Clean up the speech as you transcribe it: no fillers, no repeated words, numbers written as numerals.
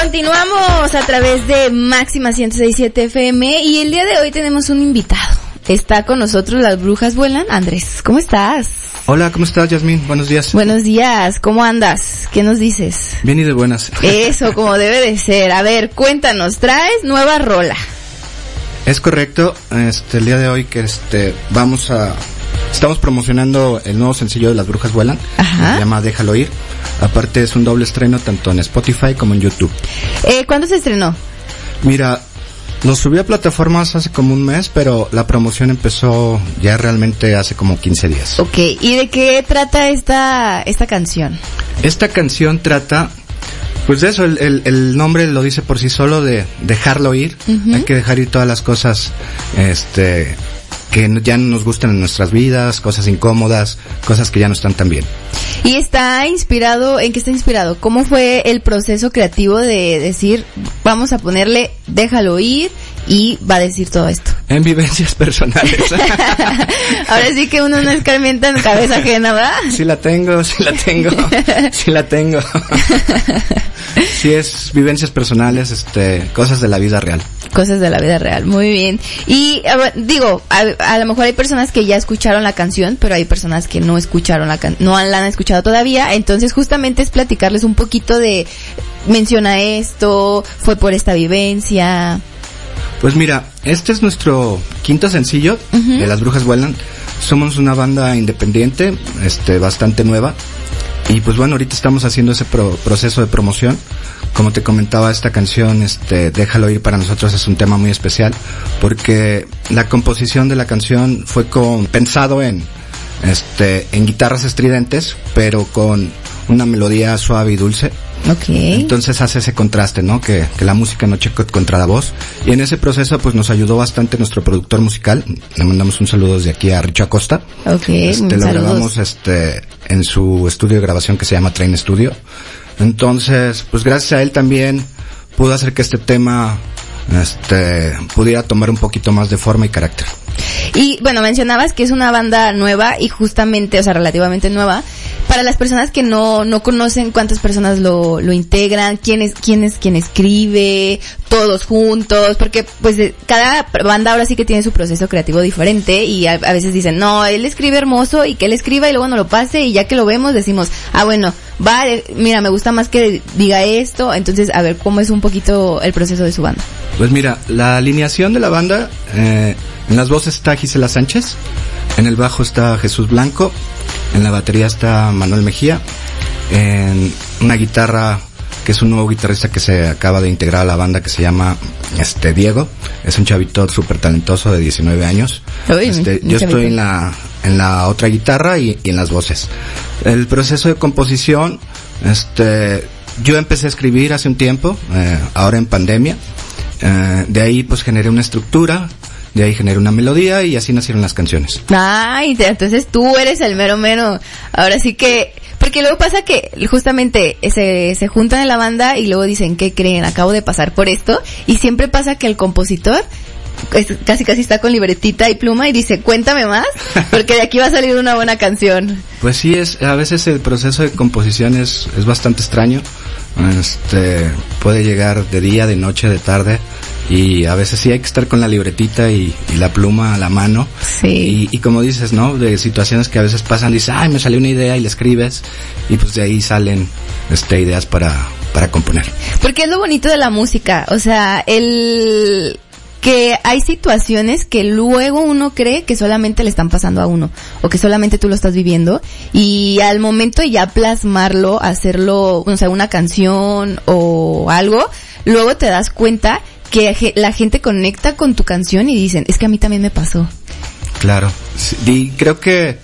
Continuamos a través de Máxima 106.7 FM y el día de hoy tenemos un invitado. Está con nosotros Las Brujas Vuelan. Andrés, ¿cómo estás? Hola, ¿cómo estás, Yasmín? Buenos días. Buenos días, ¿cómo andas? ¿Qué nos dices? Bien y de buenas. Eso, como debe de ser. A ver, cuéntanos, traes nueva rola. Es correcto, el día de hoy que estamos promocionando el nuevo sencillo de Las Brujas Vuelan. Ajá. Se llama Déjalo Ir. Aparte es un doble estreno tanto en Spotify como en YouTube. ¿Cuándo se estrenó? Mira, lo subí a plataformas hace como un mes, pero la promoción empezó ya realmente hace como 15 días. Ok, ¿y de qué trata esta canción? Esta canción trata, pues de eso, el nombre lo dice por sí solo, de dejarlo ir. Uh-huh. Hay que dejar ir todas las cosas, que ya no nos gustan en nuestras vidas, cosas incómodas, cosas que ya no están tan bien. ¿Y está inspirado, en qué está inspirado? ¿Cómo fue el proceso creativo de decir, vamos a ponerle déjalo ir y va a decir todo esto? En vivencias personales. Ahora sí que uno no escarmienta en cabeza ajena, ¿verdad? Sí la tengo. Sí es vivencias personales, cosas de la vida real. Cosas de la vida real, muy bien. Y a lo mejor hay personas que ya escucharon la canción, pero hay personas que no escucharon no la han escuchado todavía. Entonces justamente es platicarles un poquito de, menciona esto, fue por esta vivencia. Pues mira, este es nuestro quinto sencillo, uh-huh, de Las Brujas Vuelan. Somos una banda independiente, bastante nueva. Y pues bueno, ahorita estamos haciendo ese proceso de promoción. Como te comentaba, esta canción, Déjalo Ir, para nosotros es un tema muy especial, porque la composición de la canción fue pensado en guitarras estridentes, pero con una melodía suave y dulce. Okay. Entonces hace ese contraste, ¿no? Que la música no choque contra la voz. Y en ese proceso, pues nos ayudó bastante nuestro productor musical. Le mandamos un saludo desde aquí a Richo Acosta. Okay. Lo grabamos, en su estudio de grabación que se llama Train Studio. Entonces, pues gracias a él también pudo hacer que este tema, pudiera tomar un poquito más de forma y carácter. Y bueno, mencionabas que es una banda nueva y justamente, o sea, relativamente nueva. Para las personas que no conocen, ¿cuántas personas lo integran? ¿Quién escribe? ¿Todos juntos? Porque pues cada banda ahora sí que tiene su proceso creativo diferente y a veces dicen, no, él escribe hermoso y que él escriba y luego no lo pase y ya que lo vemos decimos, bueno, mira, me gusta más que diga esto. Entonces, a ver, ¿cómo es un poquito el proceso de su banda? Pues mira, la alineación de la banda, en las voces está Gisela Sánchez, en el bajo está Jesús Blanco, en la batería está Manuel Mejía, en una guitarra que es un nuevo guitarrista que se acaba de integrar a la banda que se llama Diego, es un chavito súper talentoso de 19 años. Uy, yo estoy en la otra guitarra y en las voces. El proceso de composición, yo empecé a escribir hace un tiempo, ahora en pandemia, de ahí pues generé una estructura. De ahí generé una melodía y así nacieron las canciones. Ay, entonces tú eres el mero mero. Ahora sí que, porque luego pasa que justamente se juntan en la banda y luego dicen, ¿qué creen? Acabo de pasar por esto. Y siempre pasa que el compositor casi está con libretita y pluma y dice, cuéntame más, porque de aquí va a salir una buena canción. Pues sí, a veces el proceso de composición es bastante extraño. Puede llegar de día, de noche, de tarde. Y a veces sí hay que estar con la libretita y la pluma a la mano. Sí. Y como dices, ¿no? De situaciones que a veces pasan, dices, me salió una idea y la escribes. Y pues de ahí salen, ideas para componer. Porque es lo bonito de la música. O sea, que hay situaciones que luego uno cree que solamente le están pasando a uno o que solamente tú lo estás viviendo y al momento de ya plasmarlo, hacerlo, o sea, una canción o algo, luego te das cuenta que la gente conecta con tu canción y dicen, es que a mí también me pasó. Claro, y creo que